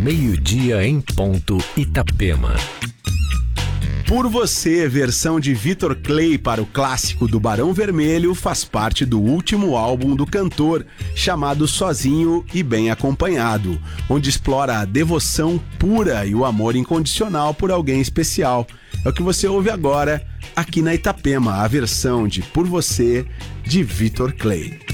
meio-dia em ponto, Itapema. Por Você, versão de Vitor Clay para o clássico do Barão Vermelho, faz parte do último álbum do cantor, chamado Sozinho e Bem Acompanhado, onde explora a devoção pura e o amor incondicional por alguém especial. É o que você ouve agora aqui na Itapema, a versão de Por Você, de Vitor Clay.